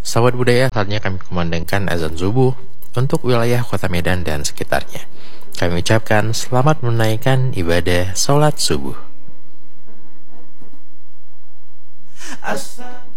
Sahabat budaya, saatnya kami kumandangkan azan subuh untuk wilayah Kota Medan dan sekitarnya. Kami ucapkan selamat menunaikan ibadah sholat subuh.